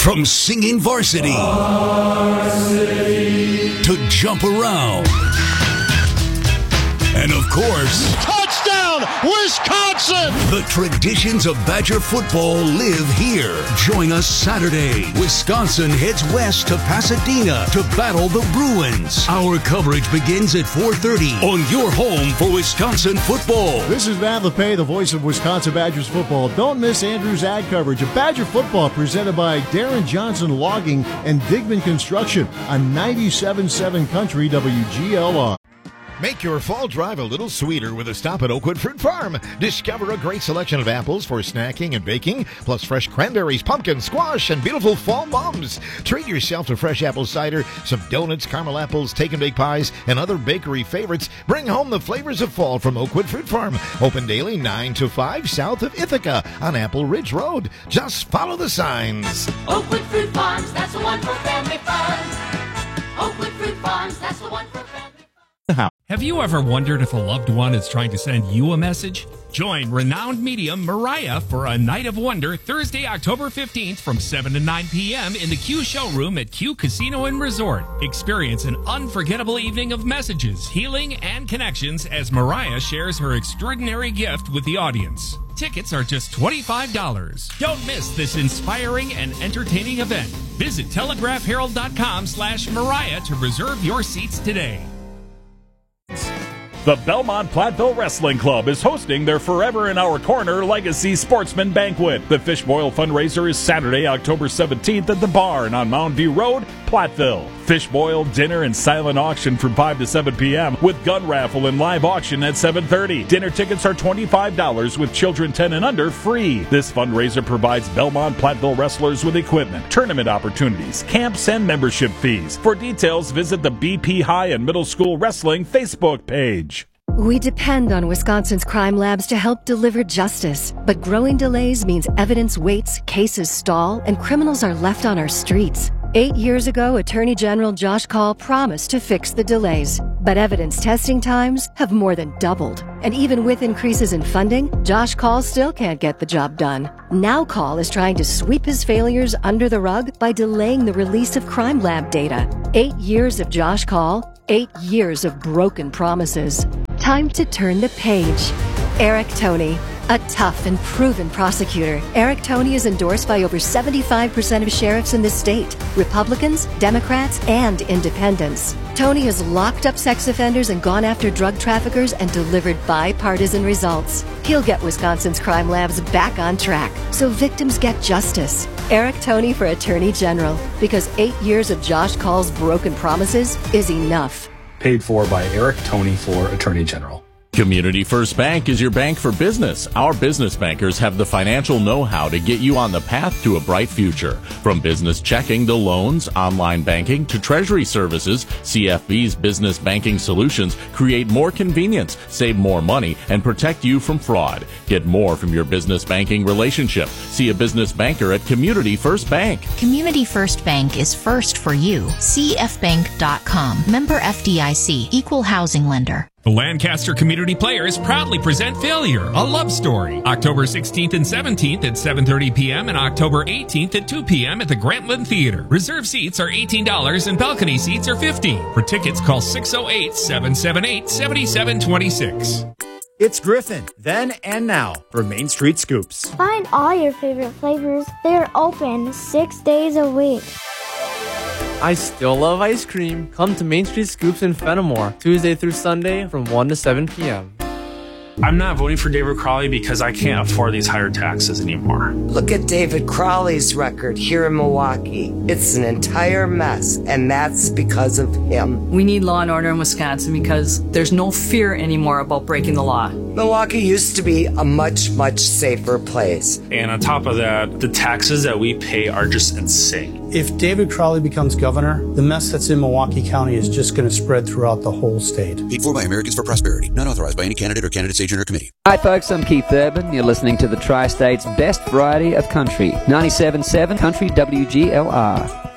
From singing varsity to jump around. And of course, touchdown, Wisconsin! The traditions of Badger football live here. Join us Saturday. Wisconsin heads west to Pasadena to battle the Bruins. Our coverage begins at 4:30 on your home for Wisconsin football. This is Matt LePay, the voice of Wisconsin Badgers football. Don't miss Andrew's ad coverage of Badger football presented by Darren Johnson Logging and Digman Construction on 97.7 Country WGLR. Make your fall drive a little sweeter with a stop at Oakwood Fruit Farm. Discover a great selection of apples for snacking and baking, plus fresh cranberries, pumpkin, squash, and beautiful fall mums. Treat yourself to fresh apple cider, some donuts, caramel apples, take and bake pies, and other bakery favorites. Bring home the flavors of fall from Oakwood Fruit Farm. Open daily 9 to 5 south of Ithaca on Apple Ridge Road. Just follow the signs. Oakwood Fruit Farms, that's the one for family fun. Oakwood Fruit Farms, that's the one for family fun. Have you ever wondered if a loved one is trying to send you a message? Join renowned medium Mariah for a Night of Wonder Thursday, October 15th from 7 to 9 p.m. in the Q Showroom at Q Casino and Resort. Experience an unforgettable evening of messages, healing, and connections as Mariah shares her extraordinary gift with the audience. Tickets are just $25. Don't miss this inspiring and entertaining event. Visit telegraphherald.com/Mariah to reserve your seats today. The Belmont Platteville Wrestling Club is hosting their Forever in Our Corner Legacy Sportsman Banquet. The Fish Boil fundraiser is Saturday, October 17th at the Barn on Mound View Road, Platteville. Fish boil, dinner, and silent auction from 5 to 7 p.m. with gun raffle and live auction at 7:30. Dinner tickets are $25 with children 10 and under free. This fundraiser provides Belmont Platteville wrestlers with equipment, tournament opportunities, camps, and membership fees. For details, visit the BP High and Middle School Wrestling Facebook page. We depend on Wisconsin's crime labs to help deliver justice, but growing delays means evidence waits, cases stall, and criminals are left on our streets. 8 years ago, Attorney General Josh Kaul promised to fix the delays, but evidence testing times have more than doubled. And even with increases in funding, Josh Kaul still can't get the job done. Now Kaul is trying to sweep his failures under the rug by delaying the release of crime lab data. 8 years of Josh Kaul, 8 years of broken promises. Time to turn the page. Eric Toney, a tough and proven prosecutor. Eric Toney is endorsed by over 75% of sheriffs in the state, Republicans, Democrats, and independents. Toney has locked up sex offenders and gone after drug traffickers and delivered bipartisan results. He'll get Wisconsin's crime labs back on track so victims get justice. Eric Toney for Attorney General, because 8 years of Josh Kaul's broken promises is enough. Paid for by Eric Toney for Attorney General. Community First Bank is your bank for business. Our business bankers have the financial know-how to get you on the path to a bright future. From business checking to loans, online banking to treasury services, CFB's business banking solutions create more convenience, save more money, and protect you from fraud. Get more from your business banking relationship. See a business banker at Community First Bank. Community First Bank is first for you. CFbank.com. Member FDIC. Equal housing lender. The Lancaster Community Players proudly present Failure, a love story. October 16th and 17th at 7:30 p.m. and October 18th at 2 p.m. at the Grantland Theater. Reserve seats are $18 and balcony seats are $15. For tickets, call 608-778-7726. It's Griffin, then and now, for Main Street Scoops. Find all your favorite flavors. They're open 6 days a week. I still love ice cream. Come to Main Street Scoops in Fenimore, Tuesday through Sunday from 1 to 7 p.m. I'm not voting for David Crowley because I can't afford these higher taxes anymore. Look at David Crowley's record here in Milwaukee. It's an entire mess, and that's because of him. We need law and order in Wisconsin because there's no fear anymore about breaking the law. Milwaukee used to be a much, much safer place. And on top of that, the taxes that we pay are just insane. If David Crowley becomes governor, the mess that's in Milwaukee County is just going to spread throughout the whole state. Paid for by Americans for Prosperity. Not authorized by any candidate or candidate's agent or committee. Hi folks, I'm Keith Urban. You're listening to the Tri-State's best variety of country. 97.7 Country WGLR.